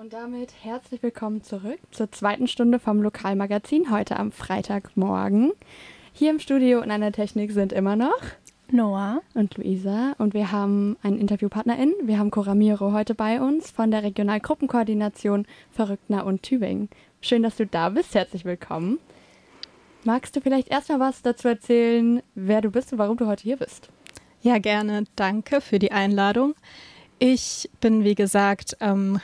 Und damit herzlich willkommen zurück zur zweiten Stunde vom Lokalmagazin, heute am Freitagmorgen. Hier im Studio und an der Technik sind immer noch Noah und Luisa und wir haben einen InterviewpartnerInnen. Wir haben Cora Miro heute bei uns von der Regionalgruppenkoordination Verrücktner und Tübingen. Schön, dass du da bist. Herzlich willkommen. Magst du vielleicht erstmal was dazu erzählen, wer du bist und warum du heute hier bist? Ja, gerne. Danke für die Einladung. Ich bin, wie gesagt,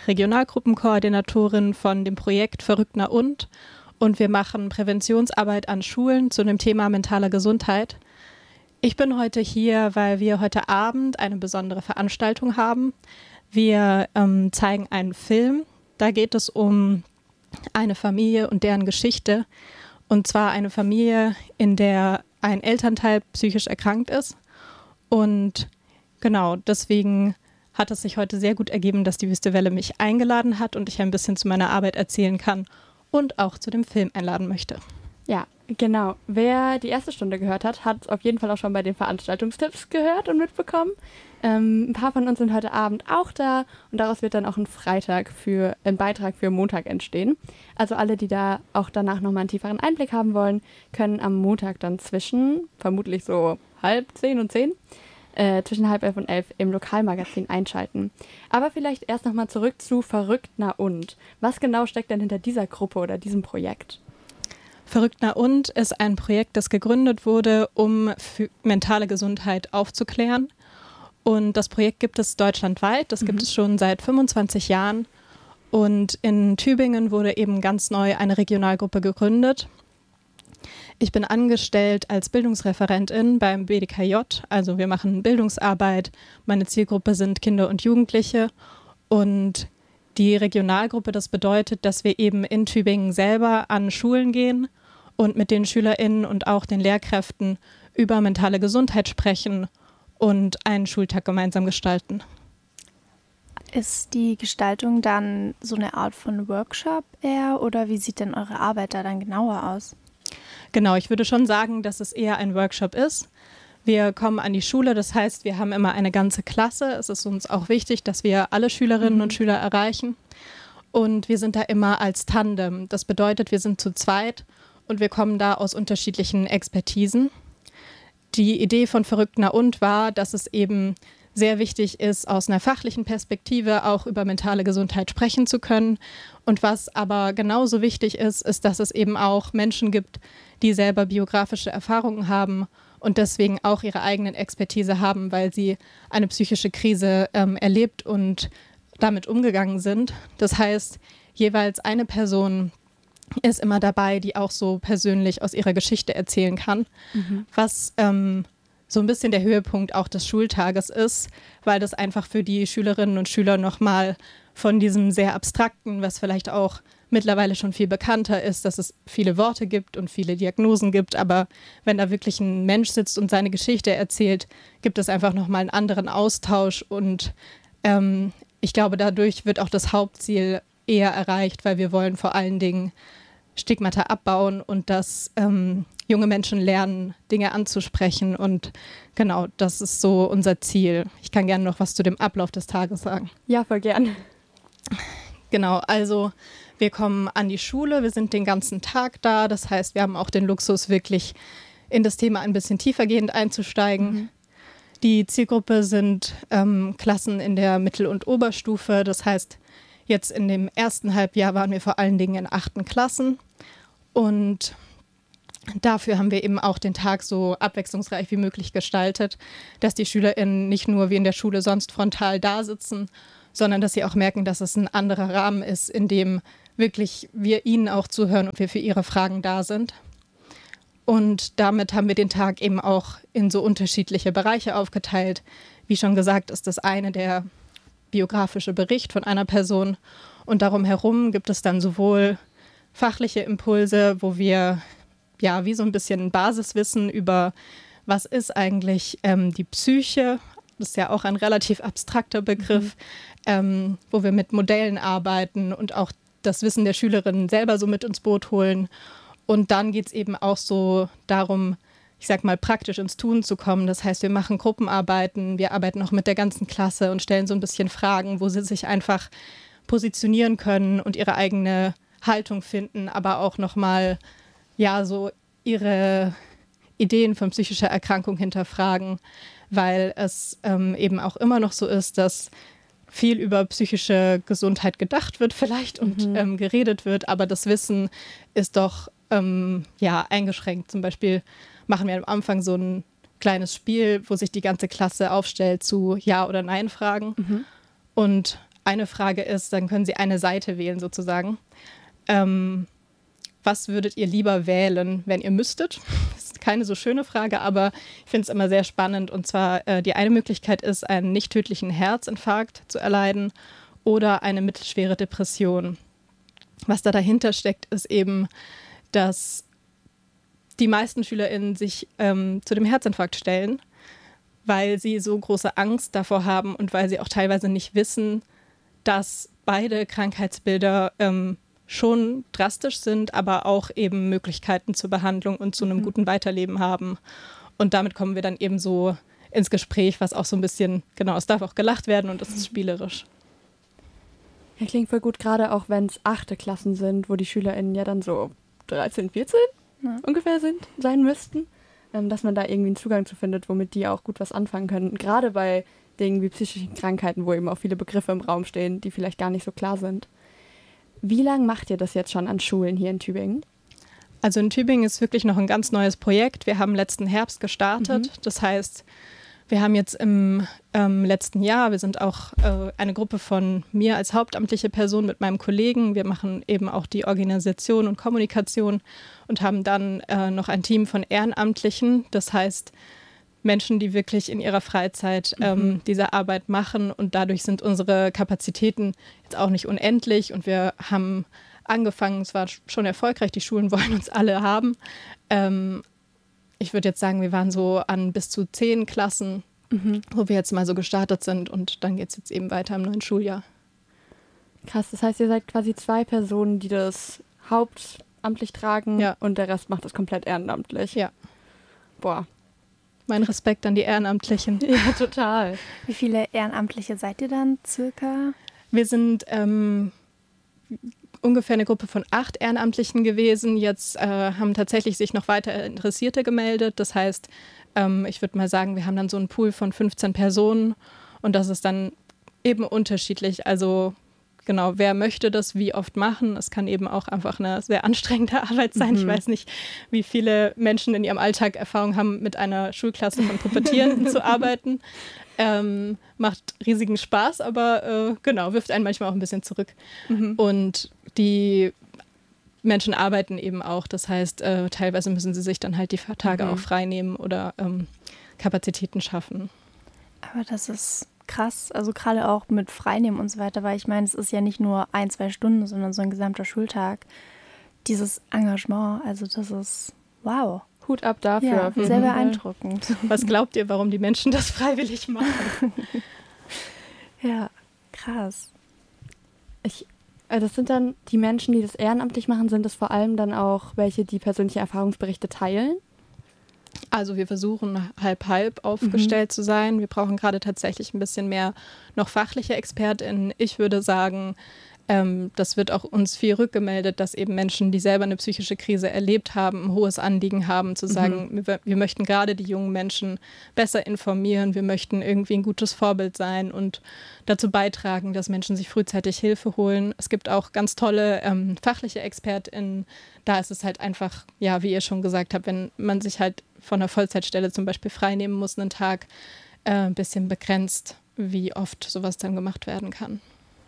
Regionalgruppenkoordinatorin von dem Projekt Verrücktner und wir machen Präventionsarbeit an Schulen zu dem Thema mentaler Gesundheit. Ich bin heute hier, weil wir heute Abend eine besondere Veranstaltung haben. Wir zeigen einen Film. Da geht es um eine Familie und deren Geschichte. Und zwar eine Familie, in der ein Elternteil psychisch erkrankt ist. Und genau, deswegen hat es sich heute sehr gut ergeben, dass die Wüste Welle mich eingeladen hat und ich ein bisschen zu meiner Arbeit erzählen kann und auch zu dem Film einladen möchte. Ja, genau. Wer die erste Stunde gehört hat, hat es auf jeden Fall auch schon bei den Veranstaltungstipps gehört und mitbekommen. Ein paar von uns sind heute Abend auch da und daraus wird dann auch ein Beitrag für Montag entstehen. Also alle, die da auch danach nochmal einen tieferen Einblick haben wollen, können am Montag dann vermutlich so 9:30 und 10, zwischen 10:30 und 11 im Lokalmagazin einschalten. Aber vielleicht erst nochmal zurück zu Verrücktner und. Was genau steckt denn hinter dieser Gruppe oder diesem Projekt? Verrücktner und ist ein Projekt, das gegründet wurde, um für mentale Gesundheit aufzuklären. Und das Projekt gibt es deutschlandweit. Das gibt es schon seit 25 Jahren. Und in Tübingen wurde eben ganz neu eine Regionalgruppe gegründet. Ich bin angestellt als Bildungsreferentin beim BDKJ, also wir machen Bildungsarbeit. Meine Zielgruppe sind Kinder und Jugendliche und die Regionalgruppe, das bedeutet, dass wir eben in Tübingen selber an Schulen gehen und mit den SchülerInnen und auch den Lehrkräften über mentale Gesundheit sprechen und einen Schultag gemeinsam gestalten. Ist die Gestaltung dann so eine Art von Workshop eher oder wie sieht denn eure Arbeit da dann genauer aus? Genau, ich würde schon sagen, dass es eher ein Workshop ist. Wir kommen an die Schule, das heißt, wir haben immer eine ganze Klasse. Es ist uns auch wichtig, dass wir alle Schülerinnen und Schüler erreichen. Und wir sind da immer als Tandem. Das bedeutet, wir sind zu zweit und wir kommen da aus unterschiedlichen Expertisen. Die Idee von Verrücktner und war, dass es eben sehr wichtig ist, aus einer fachlichen Perspektive auch über mentale Gesundheit sprechen zu können. Und was aber genauso wichtig ist, ist, dass es eben auch Menschen gibt, die selber biografische Erfahrungen haben und deswegen auch ihre eigenen Expertise haben, weil sie eine psychische Krise erlebt und damit umgegangen sind. Das heißt, jeweils eine Person ist immer dabei, die auch so persönlich aus ihrer Geschichte erzählen kann, was so ein bisschen der Höhepunkt auch des Schultages ist, weil das einfach für die Schülerinnen und Schüler nochmal von diesem sehr abstrakten, was vielleicht auch mittlerweile schon viel bekannter ist, dass es viele Worte gibt und viele Diagnosen gibt, aber wenn da wirklich ein Mensch sitzt und seine Geschichte erzählt, gibt es einfach nochmal einen anderen Austausch und ich glaube, dadurch wird auch das Hauptziel eher erreicht, weil wir wollen vor allen Dingen Stigmata abbauen und dass junge Menschen lernen, Dinge anzusprechen und genau, das ist so unser Ziel. Ich kann gerne noch was zu dem Ablauf des Tages sagen. Ja, voll gern. Genau, also wir kommen an die Schule, wir sind den ganzen Tag da, das heißt, wir haben auch den Luxus, wirklich in das Thema ein bisschen tiefergehend einzusteigen. Die Zielgruppe sind Klassen in der Mittel- und Oberstufe, das heißt, jetzt in dem ersten Halbjahr waren wir vor allen Dingen in 8. Klassen und dafür haben wir eben auch den Tag so abwechslungsreich wie möglich gestaltet, dass die SchülerInnen nicht nur wie in der Schule sonst frontal da sitzen, sondern dass sie auch merken, dass es ein anderer Rahmen ist, in dem wirklich wir ihnen auch zuhören und wir für ihre Fragen da sind. Und damit haben wir den Tag eben auch in so unterschiedliche Bereiche aufgeteilt. Wie schon gesagt, ist das eine der biografische Bericht von einer Person und darum herum gibt es dann sowohl fachliche Impulse, wo wir ja wie so ein bisschen Basiswissen über was ist eigentlich die Psyche, das ist ja auch ein relativ abstrakter Begriff, wo wir mit Modellen arbeiten und auch das Wissen der Schülerinnen selber so mit ins Boot holen. Und dann geht es eben auch so darum, ich sag mal, praktisch ins Tun zu kommen. Das heißt, wir machen Gruppenarbeiten, wir arbeiten auch mit der ganzen Klasse und stellen so ein bisschen Fragen, wo sie sich einfach positionieren können und ihre eigene Haltung finden, aber auch nochmal so ihre Ideen von psychischer Erkrankung hinterfragen, weil es eben auch immer noch so ist, dass viel über psychische Gesundheit gedacht wird vielleicht und geredet wird, aber das Wissen ist doch eingeschränkt. Zum Beispiel machen wir am Anfang so ein kleines Spiel, wo sich die ganze Klasse aufstellt zu Ja- oder Nein-Fragen. Und eine Frage ist, dann können Sie eine Seite wählen sozusagen. Was würdet ihr lieber wählen, wenn ihr müsstet? Das ist keine so schöne Frage, aber ich finde es immer sehr spannend. Und zwar, die eine Möglichkeit ist, einen nicht tödlichen Herzinfarkt zu erleiden oder eine mittelschwere Depression. Was da dahinter steckt, ist eben, dass die meisten SchülerInnen sich zu dem Herzinfarkt stellen, weil sie so große Angst davor haben und weil sie auch teilweise nicht wissen, dass beide Krankheitsbilder schon drastisch sind, aber auch eben Möglichkeiten zur Behandlung und zu einem guten Weiterleben haben. Und damit kommen wir dann eben so ins Gespräch, was auch so ein bisschen, genau, es darf auch gelacht werden und es ist spielerisch. Ja, klingt voll gut, gerade auch wenn es 8. Klassen sind, wo die SchülerInnen ja dann so 13, 14 ungefähr sein müssten, dass man da irgendwie einen Zugang zu findet, womit die auch gut was anfangen können. Gerade bei Dingen wie psychischen Krankheiten, wo eben auch viele Begriffe im Raum stehen, die vielleicht gar nicht so klar sind. Wie lange macht ihr das jetzt schon an Schulen hier in Tübingen? Also in Tübingen ist wirklich noch ein ganz neues Projekt. Wir haben letzten Herbst gestartet. Das heißt, wir haben jetzt im letzten Jahr, wir sind auch eine Gruppe von mir als hauptamtliche Person mit meinem Kollegen. Wir machen eben auch die Organisation und Kommunikation und haben dann noch ein Team von Ehrenamtlichen. Das heißt, Menschen, die wirklich in ihrer Freizeit diese Arbeit machen. Und dadurch sind unsere Kapazitäten jetzt auch nicht unendlich. Und wir haben angefangen, es war schon erfolgreich, die Schulen wollen uns alle haben. Ich würde jetzt sagen, wir waren so an bis zu 10 Klassen, wo wir jetzt mal so gestartet sind. Und dann geht es jetzt eben weiter im neuen Schuljahr. Krass, das heißt, ihr seid quasi 2 Personen, die das hauptamtlich tragen und der Rest macht das komplett ehrenamtlich. Ja. Boah. Mein Respekt an die Ehrenamtlichen. Ja, total. Wie viele Ehrenamtliche seid ihr dann circa? Wir sind ungefähr eine Gruppe von 8 Ehrenamtlichen gewesen. Jetzt haben tatsächlich sich noch weiter Interessierte gemeldet. Das heißt, ich würde mal sagen, wir haben dann so einen Pool von 15 Personen und das ist dann eben unterschiedlich. Also genau, wer möchte das wie oft machen? Es kann eben auch einfach eine sehr anstrengende Arbeit sein. Ich weiß nicht, wie viele Menschen in ihrem Alltag Erfahrung haben, mit einer Schulklasse von Pubertierenden zu arbeiten. Macht riesigen Spaß, aber wirft einen manchmal auch ein bisschen zurück. Und die Menschen arbeiten eben auch. Das heißt, teilweise müssen sie sich dann halt die Tage auch frei nehmen oder Kapazitäten schaffen. Aber das ist krass, also gerade auch mit Freinehmen und so weiter, weil ich meine, es ist ja nicht nur 1-2 Stunden, sondern so ein gesamter Schultag. Dieses Engagement, also das ist wow. Hut ab dafür. Ja, sehr beeindruckend. Was glaubt ihr, warum die Menschen das freiwillig machen? Ja, krass. Das sind dann die Menschen, die das ehrenamtlich machen, sind das vor allem dann auch welche, die persönliche Erfahrungsberichte teilen? Also wir versuchen halb-halb aufgestellt zu sein. Wir brauchen gerade tatsächlich ein bisschen mehr noch fachliche ExpertInnen. Ich würde sagen, das wird auch uns viel rückgemeldet, dass eben Menschen, die selber eine psychische Krise erlebt haben, ein hohes Anliegen haben, zu sagen, wir möchten gerade die jungen Menschen besser informieren, wir möchten irgendwie ein gutes Vorbild sein und dazu beitragen, dass Menschen sich frühzeitig Hilfe holen. Es gibt auch ganz tolle fachliche ExpertInnen. Da ist es halt einfach, ja, wie ihr schon gesagt habt, wenn man sich halt von einer Vollzeitstelle zum Beispiel freinehmen muss, einen Tag, ein bisschen begrenzt, wie oft sowas dann gemacht werden kann.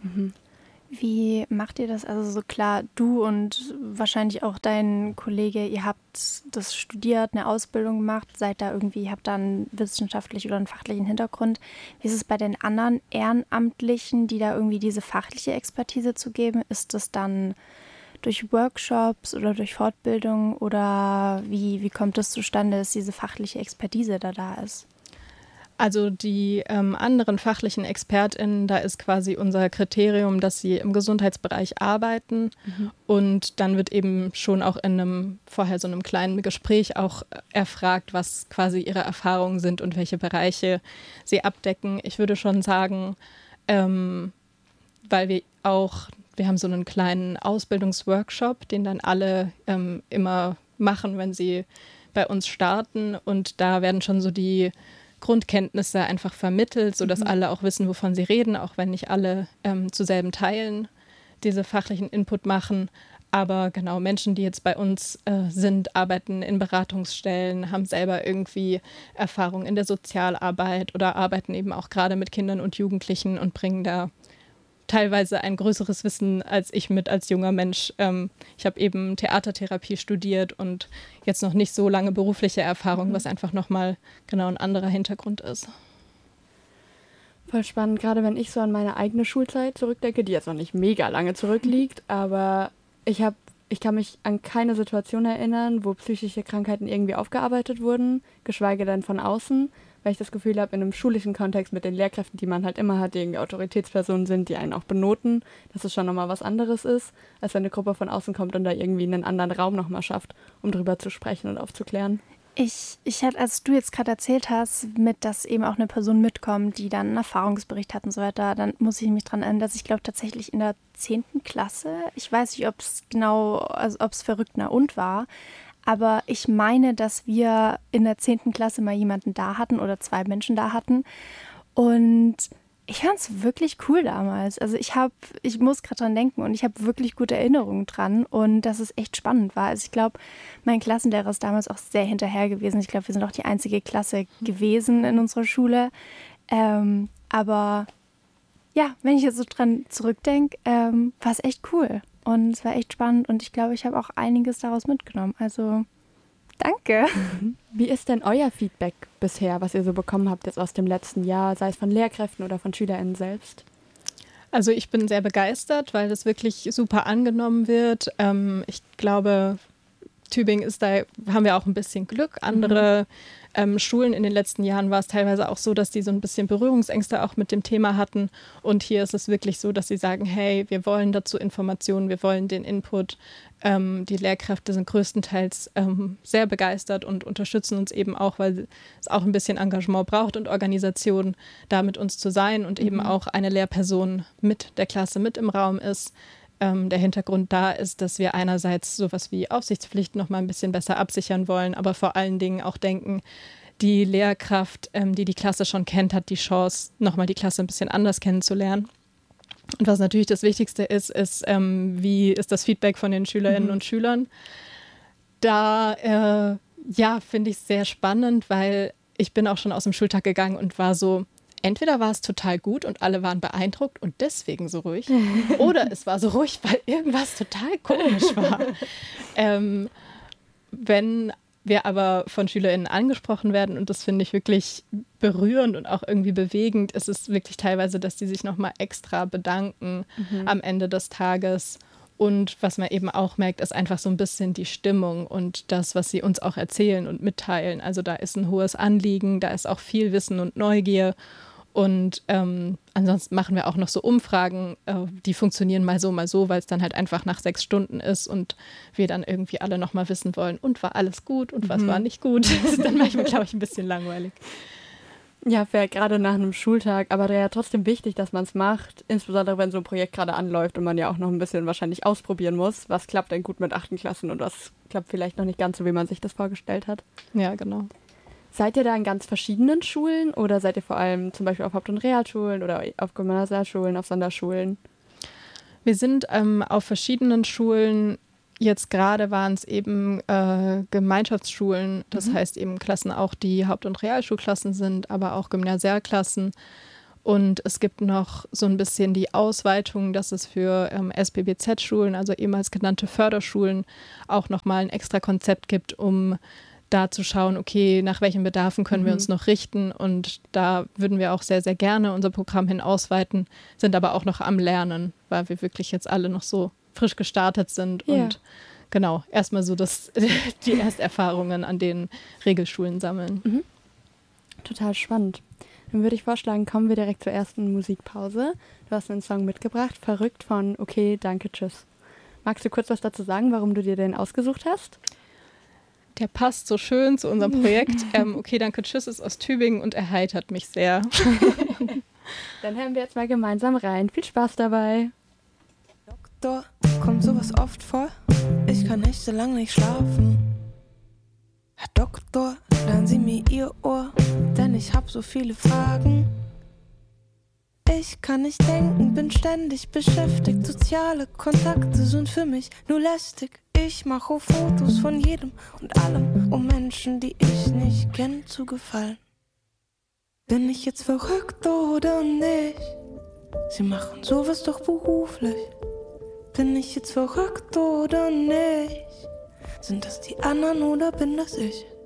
Wie macht ihr das? Also so klar, du und wahrscheinlich auch dein Kollege, ihr habt das studiert, eine Ausbildung gemacht, seid da irgendwie, habt da einen wissenschaftlichen oder einen fachlichen Hintergrund. Wie ist es bei den anderen Ehrenamtlichen, die da irgendwie diese fachliche Expertise zu geben? Ist das dann durch Workshops oder durch Fortbildung oder wie kommt es zustande, dass diese fachliche Expertise da ist? Also die anderen fachlichen ExpertInnen, da ist quasi unser Kriterium, dass sie im Gesundheitsbereich arbeiten. Und dann wird eben schon auch in vorher so einem kleinen Gespräch auch erfragt, was quasi ihre Erfahrungen sind und welche Bereiche sie abdecken. Ich würde schon sagen, weil wir wir haben so einen kleinen Ausbildungsworkshop, den dann alle immer machen, wenn sie bei uns starten. Und da werden schon so die Grundkenntnisse einfach vermittelt, sodass alle auch wissen, wovon sie reden, auch wenn nicht alle zu selben Teilen diese fachlichen Input machen. Aber genau, Menschen, die jetzt bei uns sind, arbeiten in Beratungsstellen, haben selber irgendwie Erfahrung in der Sozialarbeit oder arbeiten eben auch gerade mit Kindern und Jugendlichen und bringen da teilweise ein größeres Wissen als ich mit als junger Mensch. Ich habe eben Theatertherapie studiert und jetzt noch nicht so lange berufliche Erfahrung, was einfach nochmal genau ein anderer Hintergrund ist. Voll spannend, gerade wenn ich so an meine eigene Schulzeit zurückdenke, die jetzt noch nicht mega lange zurückliegt, aber ich kann mich an keine Situation erinnern, wo psychische Krankheiten irgendwie aufgearbeitet wurden, geschweige denn von außen, weil ich das Gefühl habe, in einem schulischen Kontext mit den Lehrkräften, die man halt immer hat, die irgendwie Autoritätspersonen sind, die einen auch benoten, dass es schon nochmal was anderes ist, als wenn eine Gruppe von außen kommt und da irgendwie einen anderen Raum nochmal schafft, um drüber zu sprechen und aufzuklären. Ich hatte, als du jetzt gerade erzählt hast, dass eben auch eine Person mitkommt, die dann einen Erfahrungsbericht hat und so weiter, dann muss ich mich daran erinnern, dass ich glaube tatsächlich in der 10. Klasse, ich weiß nicht, ob es genau, also ob es verrückt nah und war, aber ich meine, dass wir in der 10. Klasse mal jemanden da hatten oder 2 Menschen da hatten und ich fand es wirklich cool damals. Also ich muss gerade dran denken und ich habe wirklich gute Erinnerungen dran und dass es echt spannend war. Also ich glaube, mein Klassenlehrer ist damals auch sehr hinterher gewesen. Ich glaube, wir sind auch die einzige Klasse gewesen in unserer Schule. Aber ja, wenn ich jetzt so dran zurückdenke, war es echt cool und es war echt spannend und ich glaube, ich habe auch einiges daraus mitgenommen. Also danke. Wie ist denn euer Feedback bisher, was ihr so bekommen habt jetzt aus dem letzten Jahr, sei es von Lehrkräften oder von SchülerInnen selbst? Also ich bin sehr begeistert, weil das wirklich super angenommen wird. Ich glaube, Tübingen haben wir auch ein bisschen Glück. Andere Schulen in den letzten Jahren war es teilweise auch so, dass die so ein bisschen Berührungsängste auch mit dem Thema hatten. Und hier ist es wirklich so, dass sie sagen, hey, wir wollen dazu Informationen, wir wollen den Input. Die Lehrkräfte sind größtenteils sehr begeistert und unterstützen uns eben auch, weil es auch ein bisschen Engagement braucht und Organisation, da mit uns zu sein und eben auch eine Lehrperson mit der Klasse mit im Raum ist. Der Hintergrund da ist, dass wir einerseits sowas wie Aufsichtspflicht noch mal ein bisschen besser absichern wollen, aber vor allen Dingen auch denken, die Lehrkraft, die die Klasse schon kennt, hat die Chance, noch mal die Klasse ein bisschen anders kennenzulernen. Und was natürlich das Wichtigste ist, wie ist das Feedback von den Schülerinnen und Schülern. Da finde ich es sehr spannend, weil ich bin auch schon aus dem Schultag gegangen und war so, entweder war es total gut und alle waren beeindruckt und deswegen so ruhig, oder es war so ruhig, weil irgendwas total komisch war. Wenn wir aber von SchülerInnen angesprochen werden, und das finde ich wirklich berührend und auch irgendwie bewegend, ist es wirklich teilweise, dass die sich nochmal extra bedanken am Ende des Tages. Und was man eben auch merkt, ist einfach so ein bisschen die Stimmung und das, was sie uns auch erzählen und mitteilen. Also da ist ein hohes Anliegen, da ist auch viel Wissen und Neugier. Und ansonsten machen wir auch noch so Umfragen, die funktionieren mal so, weil es dann halt einfach nach 6 Stunden ist und wir dann irgendwie alle nochmal wissen wollen, und war alles gut und was war nicht gut. Das ist dann manchmal, glaube ich, ein bisschen langweilig. Ja, vielleicht gerade nach einem Schultag, aber ja trotzdem wichtig, dass man es macht, insbesondere wenn so ein Projekt gerade anläuft und man ja auch noch ein bisschen wahrscheinlich ausprobieren muss, was klappt denn gut mit 8. Klassen und was klappt vielleicht noch nicht ganz so, wie man sich das vorgestellt hat. Ja, genau. Seid ihr da in ganz verschiedenen Schulen oder seid ihr vor allem zum Beispiel auf Haupt- und Realschulen oder auf Gymnasialschulen, auf Sonderschulen? Wir sind auf verschiedenen Schulen. Jetzt gerade waren es eben Gemeinschaftsschulen, das heißt eben Klassen auch, die Haupt- und Realschulklassen sind, aber auch Gymnasialklassen. Und es gibt noch so ein bisschen die Ausweitung, dass es für SPBZ-Schulen, also ehemals genannte Förderschulen, auch nochmal ein extra Konzept gibt, um da zu schauen, okay, nach welchen Bedarfen können wir uns noch richten. Und da würden wir auch sehr, sehr gerne unser Programm hin ausweiten, sind aber auch noch am Lernen, weil wir wirklich jetzt alle noch so frisch gestartet sind und genau, erstmal so die Ersterfahrungen an den Regelschulen sammeln. Total spannend. Dann würde ich vorschlagen, kommen wir direkt zur ersten Musikpause. Du hast einen Song mitgebracht, Verrückt von Okay, danke, tschüss. Magst du kurz was dazu sagen, warum du dir den ausgesucht hast? Der passt so schön zu unserem Projekt. Okay, danke, tschüss ist aus Tübingen und erheitert mich sehr. Dann hören wir jetzt mal gemeinsam rein. Viel Spaß dabei. Doktor, kommt sowas oft vor? Ich kann nächtelang nicht schlafen. Herr Doktor, leihen Sie mir Ihr Ohr, denn ich hab so viele Fragen. Ich kann nicht denken, bin ständig beschäftigt. Soziale Kontakte sind für mich nur lästig. Ich mache Fotos von jedem und allem, um Menschen, die ich nicht kenn, zu gefallen. Bin ich jetzt verrückt oder nicht? Sie machen sowas doch beruflich. Bin ich jetzt verrückt oder nicht? Sind das die anderen oder bin das ich?